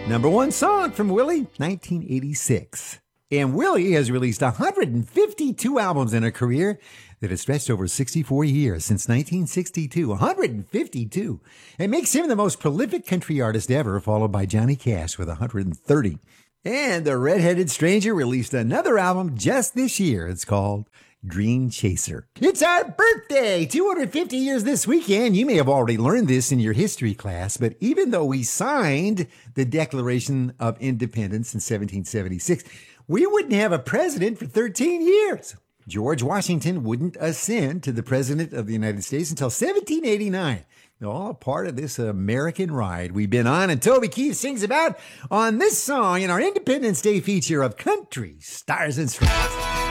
Number one song from Willie, 1986. And Willie has released 152 albums in a career that has stretched over 64 years, since 1962. 152. It makes him the most prolific country artist ever, followed by Johnny Cash with 130. And the Red-Headed Stranger released another album just this year. It's called Dream Chaser. It's our birthday! 250 years this weekend. You may have already learned this in your history class, but even though we signed the Declaration of Independence in 1776, we wouldn't have a president for 13 years. George Washington wouldn't ascend to the president of the United States until 1789. All a part of this American ride we've been on, and Toby Keith sings about on this song in our Independence Day feature of Country Stars and Stripes.